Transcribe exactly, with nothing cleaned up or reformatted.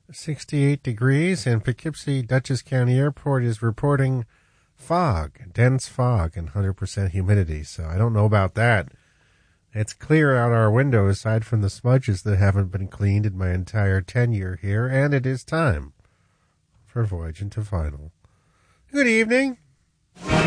sixty-eight degrees, and Poughkeepsie Dutchess County Airport is reporting fog, dense fog, and one hundred percent humidity. So I don't know about that. It's clear out our window aside from the smudges that haven't been cleaned in my entire tenure here, and it is time for Voyage into Final. Good evening.